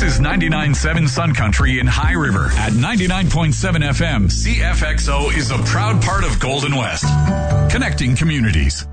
This is 99.7 Sun Country in High River. At 99.7 FM, CFXO is a proud part of Golden West. Connecting communities.